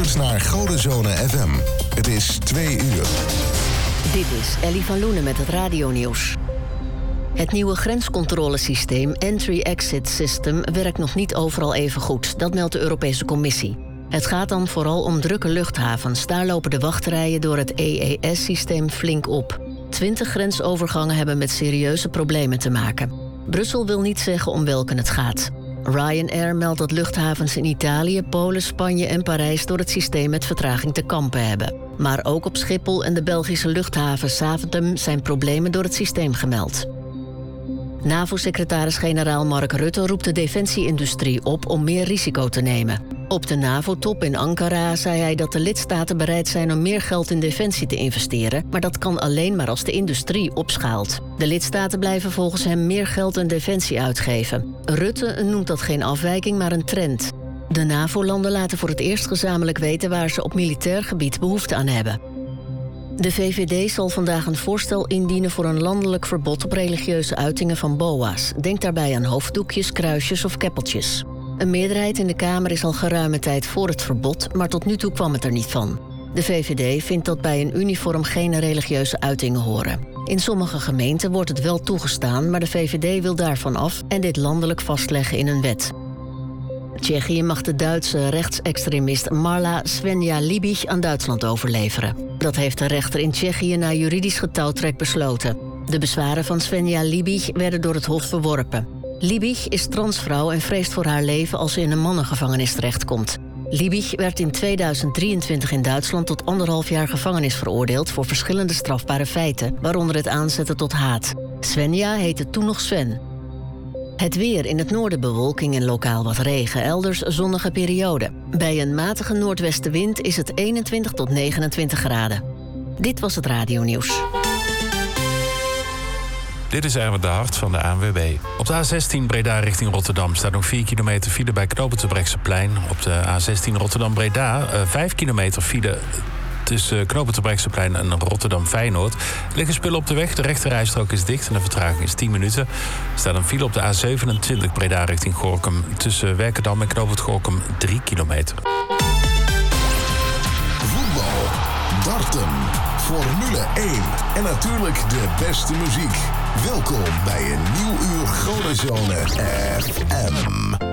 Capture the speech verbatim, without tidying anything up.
luistert naar Godenzone F M. Het is twee uur. Dit is Ellie van Loenen met het radionieuws. Het nieuwe grenscontrolesysteem Entry-Exit System werkt nog niet overal even goed. Dat meldt de Europese Commissie. Het gaat dan vooral om drukke luchthavens. Daar lopen de wachtrijen door het E E S-systeem flink op. Twintig grensovergangen hebben met serieuze problemen te maken. Brussel wil niet zeggen om welke het gaat. Ryanair meldt dat luchthavens in Italië, Polen, Spanje en Parijs door het systeem met vertraging te kampen hebben. Maar ook op Schiphol en de Belgische luchthaven Zaventem zijn problemen door het systeem gemeld. NAVO-secretaris-generaal Mark Rutte roept de defensieindustrie op om meer risico te nemen. Op de NAVO-top in Ankara zei hij dat de lidstaten bereid zijn om meer geld in defensie te investeren, maar dat kan alleen maar als de industrie opschaalt. De lidstaten blijven volgens hem meer geld aan defensie uitgeven. Rutte noemt dat geen afwijking, maar een trend. De NAVO-landen laten voor het eerst gezamenlijk weten waar ze op militair gebied behoefte aan hebben. De V V D zal vandaag een voorstel indienen voor een landelijk verbod op religieuze uitingen van boa's. Denk daarbij aan hoofddoekjes, kruisjes of keppeltjes. Een meerderheid in de Kamer is al geruime tijd voor het verbod, maar tot nu toe kwam het er niet van. De V V D vindt dat bij een uniform geen religieuze uitingen horen. In sommige gemeenten wordt het wel toegestaan, maar de V V D wil daarvan af en dit landelijk vastleggen in een wet. Tsjechië mag de Duitse rechtsextremist Marla Svenja-Liebig aan Duitsland overleveren. Dat heeft de rechter in Tsjechië na juridisch getouwtrek besloten. De bezwaren van Svenja-Liebig werden door het Hof verworpen. Liebig is transvrouw en vreest voor haar leven als ze in een mannengevangenis terechtkomt. Liebig werd in tweeduizend drieëntwintig in Duitsland tot anderhalf jaar gevangenis veroordeeld voor verschillende strafbare feiten, waaronder het aanzetten tot haat. Svenja heette toen nog Sven. Het weer: in het noorden bewolking en lokaal wat regen, elders zonnige periode. Bij een matige noordwestenwind is het eenentwintig tot negenentwintig graden. Dit was het radionieuws. Dit is Erwin de Hart van de A N W B. Op de A zestien Breda richting Rotterdam staat nog vier kilometer file bij knooppunt Terbrechtseplein. Op de A zestien Rotterdam-Breda vijf kilometer file tussen knooppunt Terbrechtseplein en Rotterdam-Feyenoord. Er liggen spullen op de weg, de rechterrijstrook is dicht en de vertraging is tien minuten. Er staat een file op de A zevenentwintig Breda richting Gorinchem tussen Werkendam en knooppunt Gorinchem drie kilometer. Voetbal, darten, Formule één en natuurlijk de beste muziek. Welkom bij een nieuw uur Godenzone F M.